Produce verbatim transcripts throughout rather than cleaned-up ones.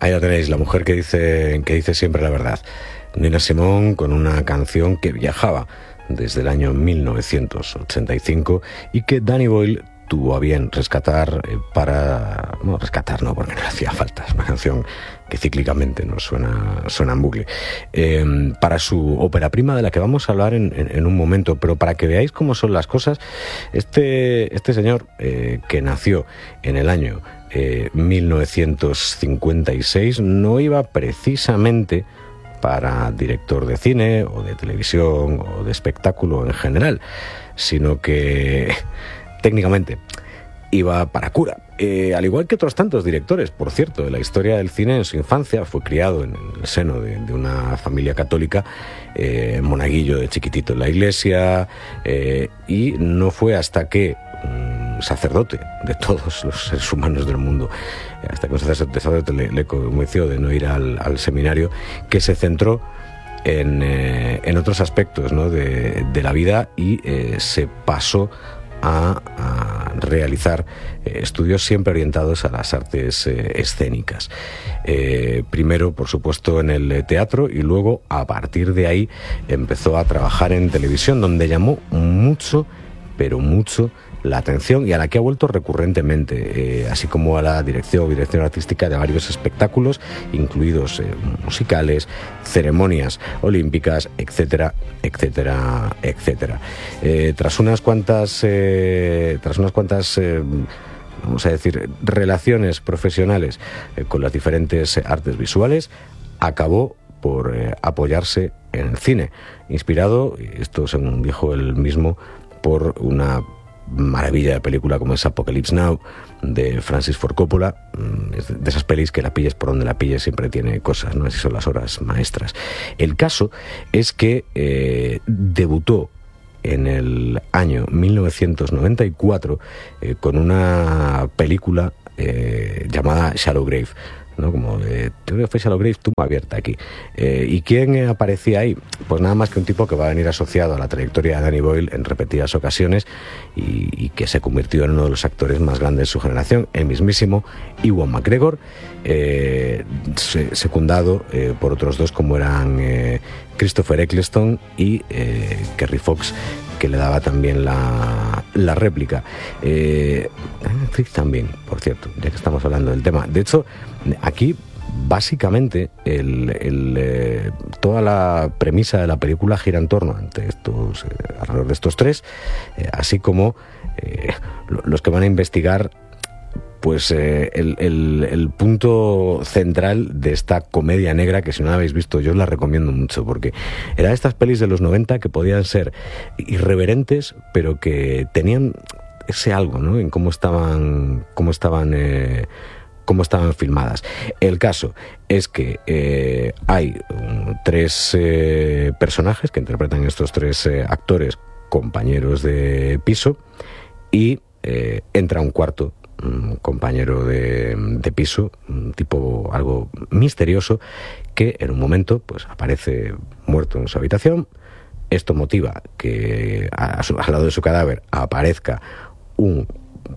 Ahí lo tenéis, la mujer que dice, que dice siempre la verdad. Nina Simone con una canción que viajaba desde el año mil novecientos ochenta y cinco y que Danny Boyle tuvo a bien rescatar eh, para... No, rescatar no, porque no le hacía falta. Es una canción que cíclicamente no suena, suena en bucle. Eh, para su ópera prima, de la que vamos a hablar en, en, en un momento, pero para que veáis cómo son las cosas, este, este señor eh, que nació en el año eh, mil novecientos cincuenta y seis no iba precisamente para director de cine o de televisión o de espectáculo en general, sino que técnicamente iba para cura. Eh, al igual que otros tantos directores, por cierto, de la historia del cine. En su infancia fue criado en el seno de, de una familia católica, eh, monaguillo de chiquitito en la iglesia, eh, y no fue hasta que un sacerdote de todos los seres humanos del mundo, hasta que un sacerdote le, le convenció de no ir al, al seminario, que se centró en, eh, en otros aspectos, ¿no?, de, de la vida, y eh, se pasó A, a realizar eh, estudios siempre orientados a las artes eh, escénicas. Eh, primero, por supuesto, en el teatro, y luego, a partir de ahí, empezó a trabajar en televisión, donde llamó mucho, pero mucho, la atención, y a la que ha vuelto recurrentemente, eh, así como a la dirección dirección artística de varios espectáculos, incluidos eh, musicales, ceremonias olímpicas, etcétera, etcétera, etcétera. Eh, tras unas cuantas, eh, tras unas cuantas, eh, vamos a decir, relaciones profesionales eh, con las diferentes artes visuales, acabó por eh, apoyarse en el cine, inspirado, esto según dijo él mismo, por una maravilla de película como es Apocalypse Now, de Francis Ford Coppola. De esas pelis que la pilles por donde la pilles, siempre tiene cosas, ¿no? Así son las obras maestras. El caso es que eh, debutó en el año mil novecientos noventa y cuatro eh, con una película eh, llamada Shallow Grave, ¿no? Como de Teoría of Shallow Grave, tumba abierta aquí. Eh, ¿Y quién aparecía ahí? Pues nada más que un tipo que va a venir asociado a la trayectoria de Danny Boyle en repetidas ocasiones, y, y que se convirtió en uno de los actores más grandes de su generación, el mismísimo Ewan McGregor, eh, secundado eh, por otros dos como eran eh, Christopher Eccleston y eh, Kerry Fox, que le daba también la, la réplica. Eh, también, por cierto, ya que estamos hablando del tema. De hecho, aquí básicamente el, el, eh, toda la premisa de la película gira en torno ante estos, eh, alrededor de estos tres, eh, así como eh, los que van a investigar pues eh, el, el, el punto central de esta comedia negra, que si no la habéis visto yo os la recomiendo mucho, porque eran estas pelis de los noventa que podían ser irreverentes, pero que tenían ese algo, ¿no?, en cómo estaban, cómo estaban eh, cómo estaban filmadas. El caso es que eh, hay um, tres eh, personajes que interpretan estos tres eh, actores, compañeros de piso, y eh, entra un cuarto, un compañero de, de piso, un tipo algo misterioso, que en un momento pues aparece muerto en su habitación. Esto motiva que a su, al lado de su cadáver aparezca un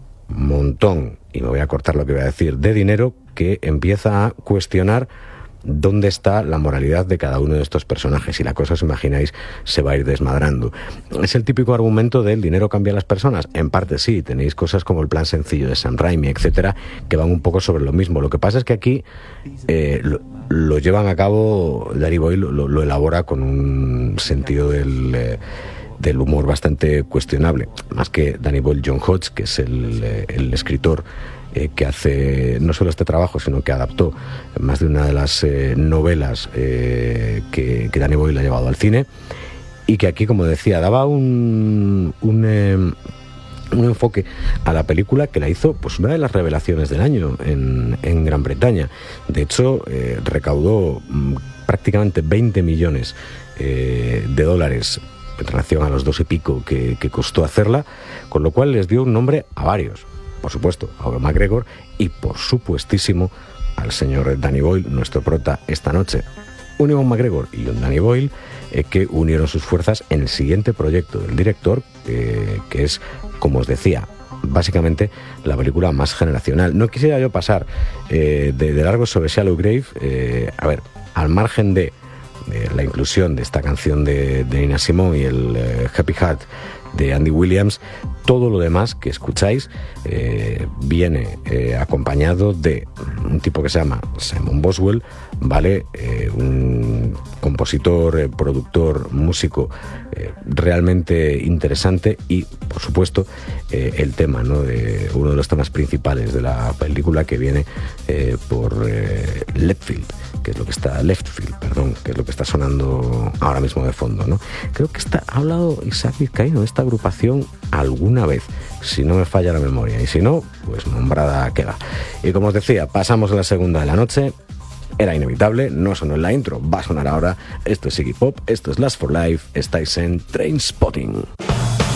montón, y me voy a cortar lo que voy a decir, de dinero, que empieza a cuestionar dónde está la moralidad de cada uno de estos personajes, y la cosa, os imagináis, se va a ir desmadrando. Es el típico argumento del dinero cambia a las personas. En parte sí, tenéis cosas como El plan sencillo de Sam Raimi, etcétera, que van un poco sobre lo mismo. Lo que pasa es que aquí eh, lo, lo llevan a cabo, Danny Boyle lo, lo elabora con un sentido del... Eh, del humor bastante cuestionable, más que Danny Boyle, John Hodge, que es el, el escritor eh, que hace no solo este trabajo, sino que adaptó más de una de las eh, novelas eh, que, que Danny Boyle ha llevado al cine, y que aquí, como decía, daba un un, eh, un enfoque a la película que la hizo pues una de las revelaciones del año en, en Gran Bretaña. De hecho, eh, recaudó mm, prácticamente veinte millones eh, de dólares en relación a los dos y pico que, que costó hacerla, con lo cual les dio un nombre a varios, por supuesto a Ewan McGregor y por supuestísimo al señor Danny Boyle, nuestro prota esta noche. Un Ewan McGregor y un Danny Boyle eh, que unieron sus fuerzas en el siguiente proyecto del director, eh, que es, como os decía, básicamente la película más generacional. No quisiera yo pasar eh, de, de largo sobre Shallow Grave. Eh, a ver, al margen de, de la inclusión de esta canción de, de Nina Simone y el eh, Happy Heart de Andy Williams, todo lo demás que escucháis eh, viene eh, acompañado de un tipo que se llama Simon Boswell, ¿vale? Eh, un compositor, eh, productor, músico eh, realmente interesante y, por supuesto, eh, el tema, ¿no? De uno de los temas principales de la película que viene eh, por eh, Leftfield, que es lo que está Leftfield, perdón, que es lo que está sonando ahora mismo de fondo, ¿no? Creo que está, ha hablado Isaac Vizcaíno de esta agrupación alguna vez, si no me falla la memoria, y si no, pues nombrada queda. Y como os decía, pasamos a la segunda de la noche. Era inevitable, no sonó en la intro, va a sonar ahora. Esto es Iggy Pop, esto es Last for Life, estáis en Trainspotting.